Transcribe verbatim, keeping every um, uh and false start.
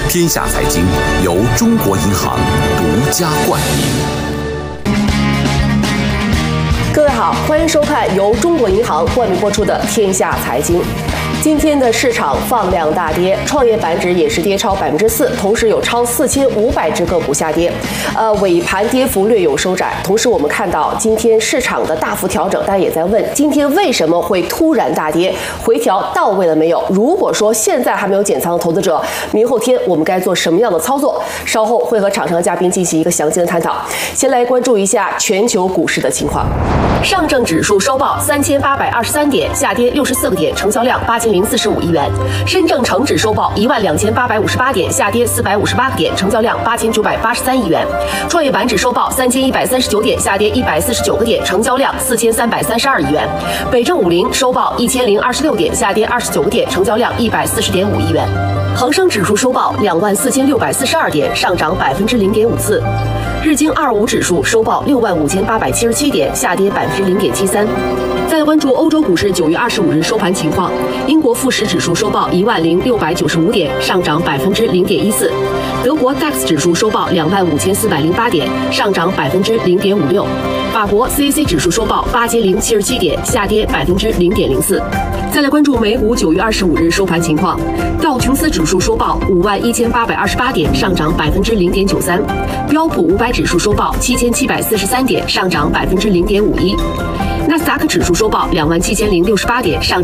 天下财经由中国银行独家冠名。 各位好，欢迎收看由中国银行冠名播出的《天下财经》。今天的市场放量大跌，创业板指也是跌超百分之四，同时有超四千五百只个股下跌，呃，尾盘跌幅略有收窄。同时，我们看到今天市场的大幅调整，大家也在问，今天为什么会突然大跌？回调到位了没有？如果说现在还没有减仓的投资者，明后天我们该做什么样的操作？稍后会和场上嘉宾进行一个详细的探讨。先来关注一下全球股市的情况。上证指数收报三千八百二十三点，下跌六十四个点，成交量八千零四十五亿元。深证成指收报一万两千八百五十八点，下跌四百五十八个点，成交量八千九百八十三亿元。创业板指收报三千一百三十九点，下跌一百四十九个点，成交量四千三百三十二亿元。北证五零收报一千零二十六点，下跌二十九个点，成交量一百四十点五亿元。恒生指数收报两万四千六百四十二点，上涨百分之零点五四。日经二五指数收报六万五千八百七十七点，下跌百分之零点七三。再关注欧洲股市九月二十五日收盘情况，英国富时指数收报一万零六百九十五点，上涨百分之零点一四。德国 D A X 指数收报两万五千四百零八点，上涨百分之零点五六。法国 C A C 指数收报八千零七十七点，下跌百分之零点零四。再来关注美股九月二十五日收盘情况，道琼斯指数收报五万一千八百二十八点，上涨百分之零点九三。标普五百指数收报七千七百四十三点，上涨百分之零点五一。纳斯达克指数收报两万七千零六十八点，上